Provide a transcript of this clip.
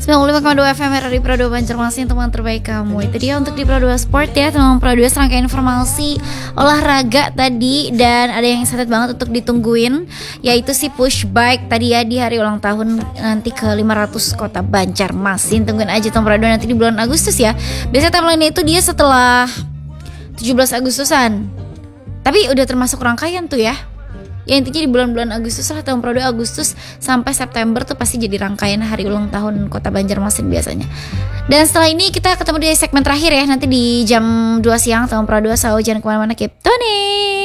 95,2 FM RRI Pro 2 Banjarmasin, teman terbaik kamu. Itu dia untuk di Pro 2 Sport ya, teman Pro 2, serangkaian informasi olahraga tadi. Dan ada yang excited banget untuk ditungguin, yaitu si push bike tadi ya, di hari ulang tahun nanti ke 500 kota Banjarmasin. Tungguin aja teman Pro 2 nanti di bulan Agustus ya. Biasanya timeline itu dia setelah 17 Agustusan, tapi udah termasuk rangkaian tuh ya. Ya intinya di bulan-bulan Agustus lah, tahun Pro 2 Agustus sampai September tuh pasti jadi rangkaian hari ulang tahun kota Banjarmasin biasanya. Dan setelah ini kita ketemu di segmen terakhir ya, nanti di jam 2 siang tahun Pro 2. So jangan kemana-mana, keep tuning.